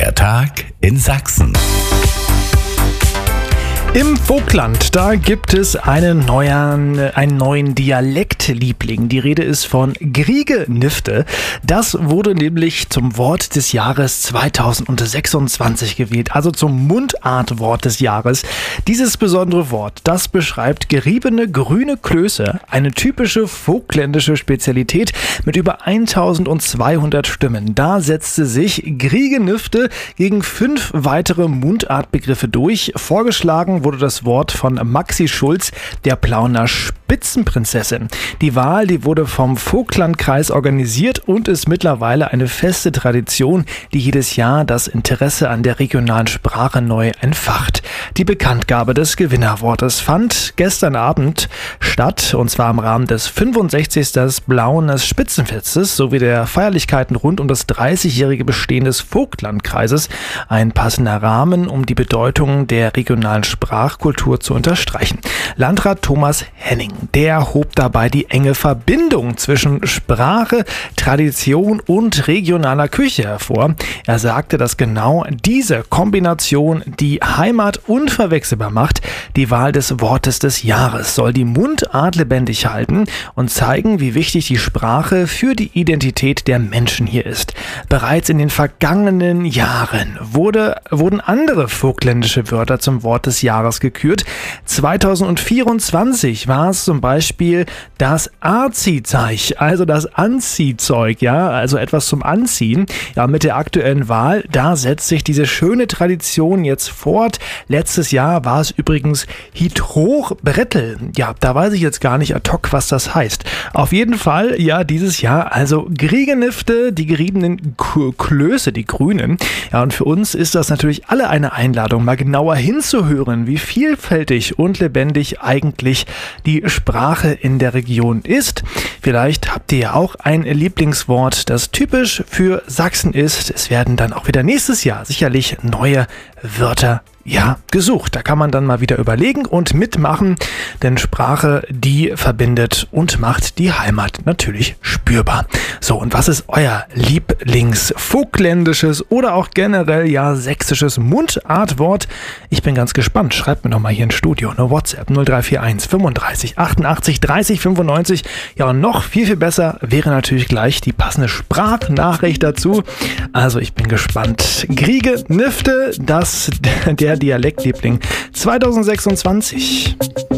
Der Tag in Sachsen. Im Vogtland, da gibt es einen neuen Dialektliebling. Die Rede ist von Griegenifte. Das wurde nämlich zum Wort des Jahres 2026 gewählt, also zum Mundartwort des Jahres. Dieses besondere Wort, das beschreibt geriebene grüne Klöße, eine typische vogtländische Spezialität mit über 1200 Stimmen. Da setzte sich Griegenifte gegen 5 weitere Mundartbegriffe durch. Vorgeschlagen wurde das Wort von Maxi Schulz, der Plauener Spitzenprinzessin. Die Wahl, die wurde vom Vogtlandkreis organisiert und ist mittlerweile eine feste Tradition, die jedes Jahr das Interesse an der regionalen Sprache neu entfacht. Die Bekanntgabe des Gewinnerwortes fand gestern Abend statt, und zwar im Rahmen des 65. Plauener Spitzenfestes sowie der Feierlichkeiten rund um das 30-jährige Bestehen des Vogtlandkreises. Ein passender Rahmen, um die Bedeutung der regionalen Sprachkultur zu unterstreichen. Landrat Thomas Henning, der hob dabei die enge Verbindung zwischen Sprache, Tradition und regionaler Küche hervor. Er sagte, dass genau diese Kombination die Heimat unverwechselbar macht. Die Wahl des Wortes des Jahres soll die Mundart lebendig halten und zeigen, wie wichtig die Sprache für die Identität der Menschen hier ist. Bereits in den vergangenen Jahren wurden andere vogtländische Wörter zum Wort des Jahres gekürt. 2024 war es zum Beispiel das Arzi-Zeich, also das Anziehzeug, ja, also etwas zum Anziehen. Ja, mit der aktuellen Wahl, da setzt sich diese schöne Tradition jetzt fort. Letztes Jahr war es übrigens Hidrochbrettel. Ja, da weiß ich jetzt gar nicht ad hoc, was das heißt. Auf jeden Fall, ja, dieses Jahr also Griegenifte, die geriebenen Klöße, die Grünen. Ja, und für uns ist das natürlich alle eine Einladung, mal genauer hinzuhören, wie vielfältig und lebendig eigentlich die Sprache in der Region ist. Vielleicht habt ihr ja auch ein Lieblingswort, das typisch für Sachsen ist. Es werden dann auch wieder nächstes Jahr sicherlich neue Wörter gesucht. Da kann man dann mal wieder überlegen und mitmachen, denn Sprache, die verbindet und macht die Heimat natürlich spürbar. So, und was ist euer Lieblings-vogtländisches oder auch generell sächsisches Mundartwort? Ich bin ganz gespannt. Schreibt mir doch mal hier ins Studio eine WhatsApp 0341 35 88 30 95. Ja, und noch viel besser wäre natürlich gleich die passende Sprachnachricht dazu. Also ich bin gespannt. Griegenifte, der Dialektliebling 2026.